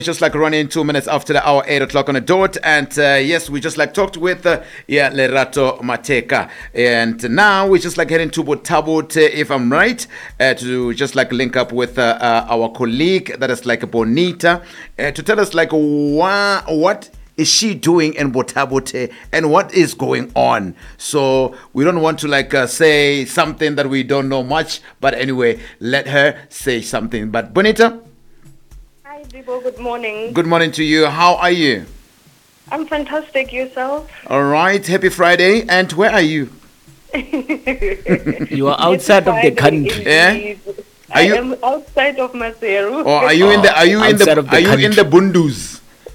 Just like running 2 minutes after the hour, 8 o'clock on the dot, and yes, we just like talked with Lerato Mateka, and now we just like heading to Botabot, if I'm right, to just like link up with our colleague that is like Bonita, to tell us like what is she doing in Botabote and what is going on. So we don't want to like say something that we don't know much, but anyway, let her say something. But Bonita. Hi, Dibo. Good morning. Good morning to you. How are you? I'm fantastic. Yourself? All right. Happy Friday. And where are you? You are outside of the country. Yeah? I am outside of Maseru. Or are you in the Bundus?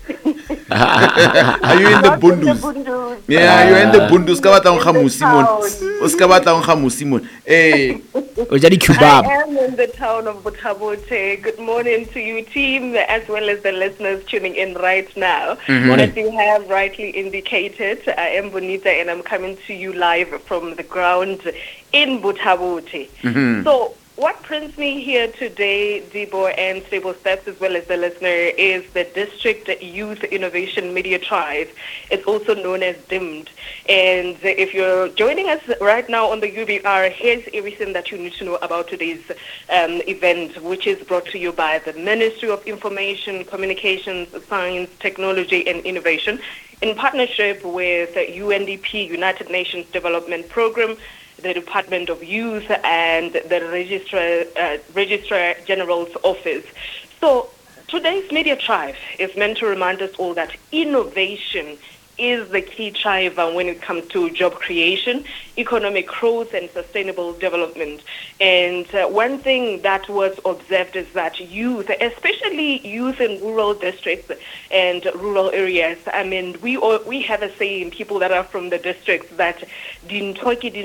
Are you in the Bundus? Yeah, you're in the Bundus. Ka batla nkga Musimon. O ska batla nkga Musimon. Eh. I am in the town of Botabote. Good morning to you, team, as well as the listeners tuning in right now. As you have rightly indicated, I am Bonita and I'm coming to you live from the ground in Botabote. So, what brings me here today, Debo and Stable Steps, as well as the listener, is the District Youth Innovation Media Tribe. It's also known as DIMD. And if you're joining us right now on the UBR, here's everything that you need to know about today's event, which is brought to you by the Ministry of Information, Communications, Science, Technology, and Innovation, in partnership with UNDP, United Nations Development Programme, the Department of Youth, and the Registrar General's Office. So today's media tribe is meant to remind us all that innovation is the key driver when it comes to job creation, economic growth, and sustainable development. And one thing that was observed is that youth, especially youth in rural districts and rural areas, I mean, we have a saying, people that are from the districts, that and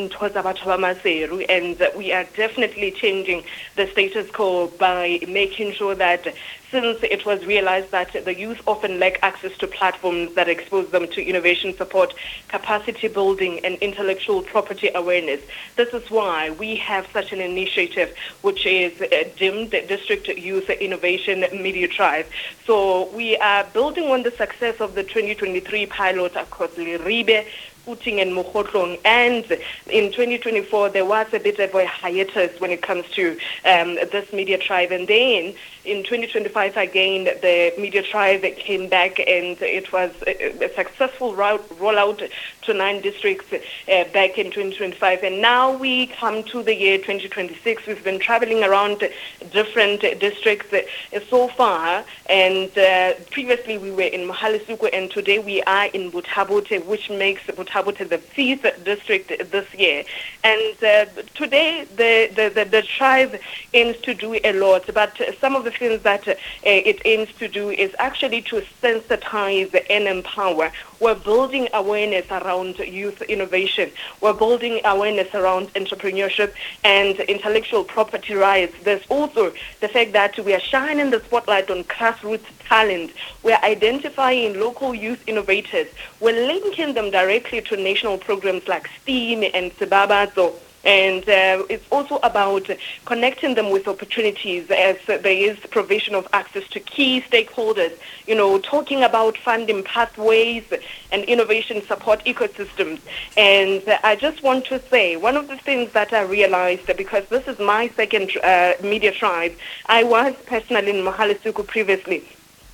we are definitely changing the status quo by making sure that, since it was realized that the youth often lack access to platforms that expose them to innovation support, capacity building, and intellectual property awareness. This is why we have such an initiative, which is DIMD, the District Youth Innovation Media Tribe. So we are building on the success of the 2023 pilot across Leribe, Puting, and Mokotlong, and in 2024 there was a bit of a hiatus when it comes to this media tribe, and then in 2025 again the media tribe came back, and it was a successful rollout to 9 districts back in 2025, and now we come to the year 2026. We've been traveling around different districts so far, and previously we were in Mohalesuku, and today we are in Botabote, which makes Botabote the 5th district this year. And today the tribe aims to do a lot, but some of the things that it aims to do is actually to sensitize and empower. We're building awareness around youth innovation. We're building awareness around entrepreneurship and intellectual property rights. There's also the fact that we are shining the spotlight on grassroots talent. We're identifying local youth innovators. We're linking them directly to national programs like STEAM and Sibabazo. And it's also about connecting them with opportunities, as there is provision of access to key stakeholders, talking about funding pathways and innovation support ecosystems. And I just want to say, one of the things that I realized, because this is my second media tribe, I was personally in Mohalesuku previously.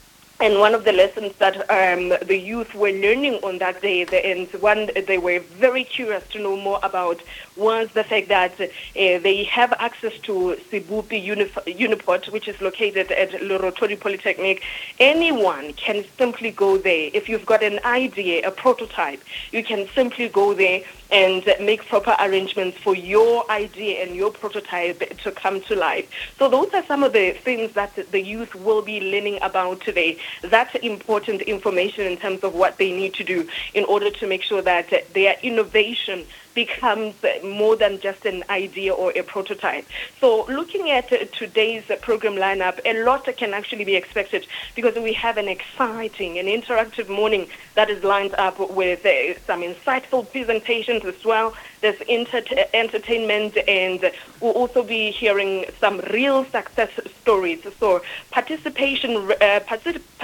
And one of the lessons that the youth were learning on that day, and one they were very curious to know more about, was the fact that they have access to Sibupi Uniport, which is located at Lorotori Polytechnic. Anyone can simply go there. If you've got an idea, a prototype, you can simply go there and make proper arrangements for your idea and your prototype to come to life. So those are some of the things that the youth will be learning about today. That's important information in terms of what they need to do in order to make sure that their innovation becomes more than just an idea or a prototype. So looking at today's program lineup, a lot can actually be expected, because we have an exciting and interactive morning that is lined up with some insightful presentations as well. There's entertainment, and we'll also be hearing some real success stories. So participation